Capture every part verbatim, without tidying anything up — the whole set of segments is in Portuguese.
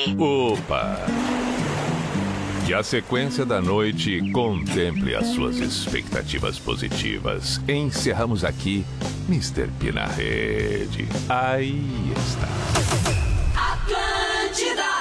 Opa! Que a sequência da noite contemple as suas expectativas positivas. Encerramos aqui mister P na rede. Aí está. Atlântida!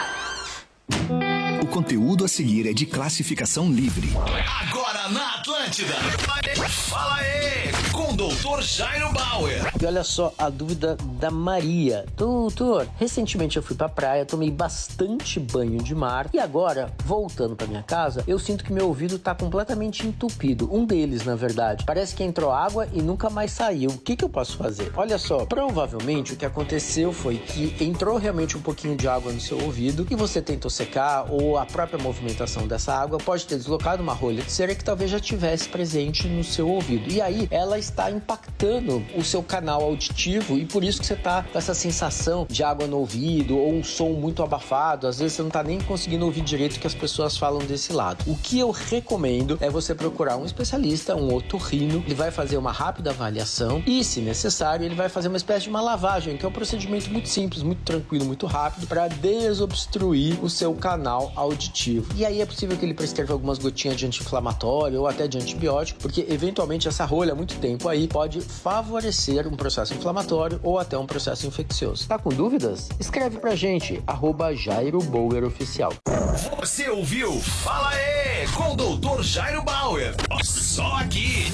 O conteúdo a seguir é de classificação livre. Agora na Atlântida. Fala aí, com o doutor Jairo Bauer. E olha só a dúvida da Maria. Doutor, recentemente eu fui pra praia, tomei bastante banho de mar e agora, voltando pra minha casa, eu sinto que meu ouvido tá completamente entupido. Um deles, na verdade. Parece que entrou água e nunca mais saiu. O que que eu posso fazer? Olha só, provavelmente o que aconteceu foi que entrou realmente um pouquinho de água no seu ouvido e você tentou secar, ou a própria movimentação dessa água pode ter deslocado uma rolha de cera que talvez já tivesse presente no seu ouvido. E aí, ela está impactando o seu canal auditivo e por isso que você tá com essa sensação de água no ouvido ou um som muito abafado. Às vezes você não tá nem conseguindo ouvir direito o que as pessoas falam desse lado. O que eu recomendo é você procurar um especialista, um otorrino. Ele vai fazer uma rápida avaliação e, se necessário, ele vai fazer uma espécie de uma lavagem, que é um procedimento muito simples, muito tranquilo, muito rápido, para desobstruir o seu canal auditivo. E aí é possível que ele prescreva algumas gotinhas de anti-inflamatório ou até de antibiótico, porque eventualmente essa rolha há muito tempo aí pode favorecer um processo inflamatório ou até um processo infeccioso. Tá com dúvidas? Escreve pra gente, arroba Jairo Bauer Oficial. Você ouviu? Fala aí, com o doutor Jairo Bauer. Só aqui.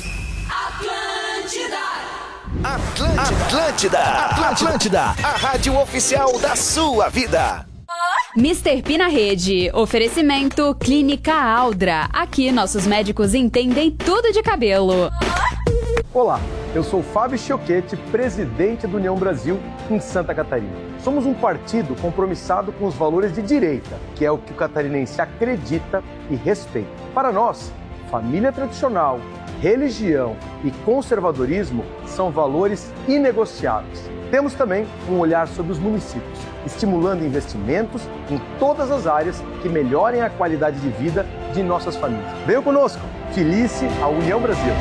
Atlântida! Atlântida, Atlântida, Atlântida, a rádio oficial da sua vida. mister P na rede. Oferecimento Clínica Aldra. Aqui nossos médicos entendem tudo de cabelo. Olá, eu sou Fábio Chiochetti, presidente do União Brasil em Santa Catarina. Somos um partido compromissado com os valores de direita, que é o que o catarinense acredita e respeita. Para nós, família tradicional, religião e conservadorismo são valores inegociáveis. Temos também um olhar sobre os municípios, estimulando investimentos em todas as áreas que melhorem a qualidade de vida de nossas famílias. Venham conosco, filice a União Brasil.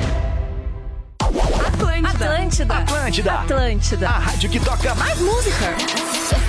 Atlântida. Atlântida, Atlântida, Atlântida. a rádio que toca mais música.